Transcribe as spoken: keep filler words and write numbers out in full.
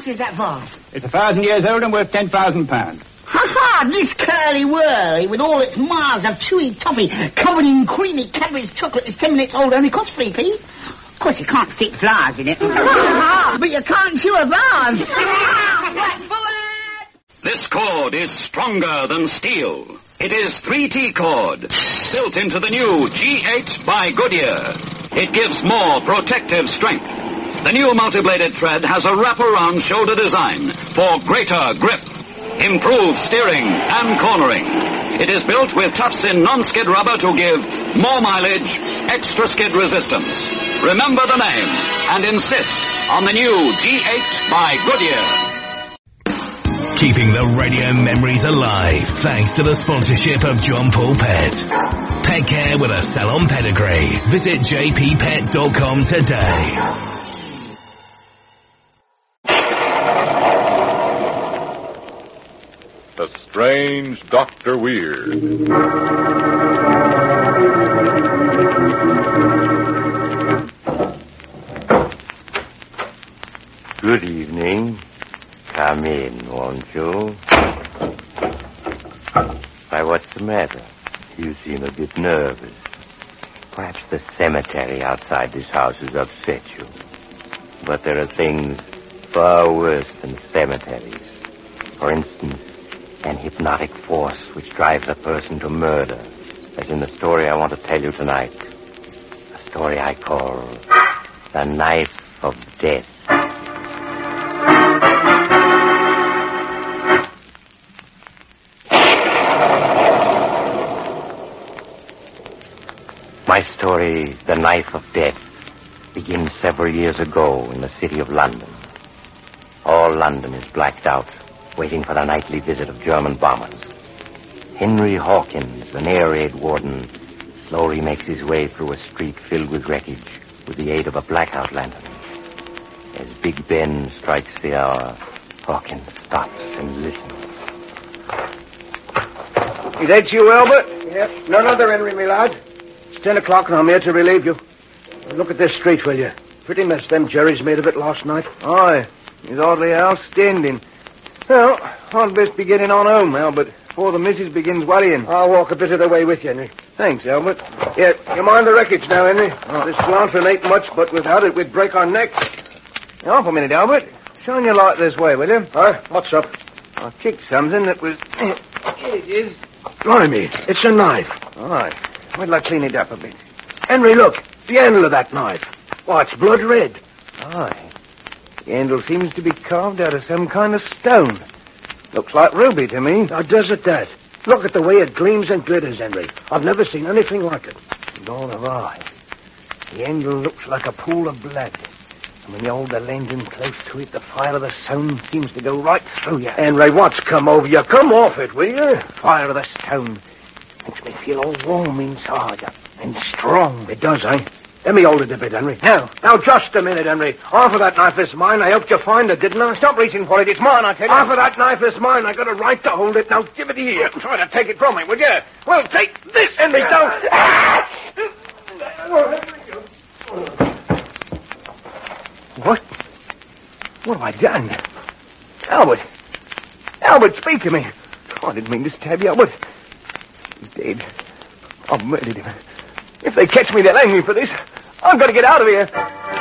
much is that vase? It's a thousand years old and worth ten thousand pounds. Ha-ha! This curly-whirly, with all its miles of chewy toffee covered in creamy Cadbury's chocolate, is ten minutes old, only costs three p. Of course, you can't stick flowers in it. But you can't chew a vase. This cord is stronger than steel. It is three T cord, built into the new G eight by Goodyear. It gives more protective strength. The new multi-bladed thread has a wraparound shoulder design for greater grip, improved steering and cornering. It is built with tufts-in non-skid rubber to give more mileage, extra skid resistance. Remember the name and insist on the new G eight by Goodyear. Keeping the radio memories alive thanks to the sponsorship of John Paul Pet. Pet care with a salon pedigree. Visit j p pet dot com today. The Strange Doctor Weird. Good evening. Come in, won't you? Why, what's the matter? You seem a bit nervous. Perhaps the cemetery outside this house has upset you. But there are things far worse than cemeteries. For instance, an hypnotic force which drives a person to murder, as in the story I want to tell you tonight. A story I call The Knife of Death. My story, The Knife of Death, begins several years ago in the city of London. All London is blacked out, waiting for the nightly visit of German bombers. Henry Hawkins, an air raid warden, slowly makes his way through a street filled with wreckage with the aid of a blackout lantern. As Big Ben strikes the hour, Hawkins stops and listens. Is that you, Albert? Yes. None other, Henry, me lad. It's ten o'clock and I'm here to relieve you. Look at this street, will you? Pretty mess them Jerry's made of it last night. Aye, he's hardly outstanding. Well, I'd best be getting on home, Albert, before the missus begins worrying. I'll walk a bit of the way with you, Henry. Thanks, Albert. Yeah, you mind the wreckage now, Henry? Oh. This lantern ain't much, but without it we'd break our necks. Now, half a minute, Albert. Shine your light this way, will you? Aye, what's up? I kicked something that was... Here it is. Blimey, it's a knife. Aye. Wait till I clean it up a bit. Henry, look. The handle of that knife. Why, it's blood red. Aye. The handle seems to be carved out of some kind of stone. Looks like ruby to me. Now, does it that? Look at the way it gleams and glitters, Henry. I've never seen anything like it. Nor have I. The handle looks like a pool of blood. And when you hold the lantern close to it, the fire of the stone seems to go right through you. Henry, what's come over you? Come off it, will you? Fire of the stone makes me feel all warm inside and strong. It does, eh? Let me hold it a bit, Henry. No. Now, just a minute, Henry. Half of that knife is mine. I helped you find it, didn't I? Stop reaching for it. It's mine, I tell you. Half of that knife is mine. I got a right to hold it. Now, give it here. Try to take it from me, would you? Well, take this, Henry. Don't. What? What have I done? Albert. Albert, speak to me. Oh, I didn't mean to stab you, Albert. He's dead. I've murdered him. If they catch me, they'll hang me for this. I've got to get out of here.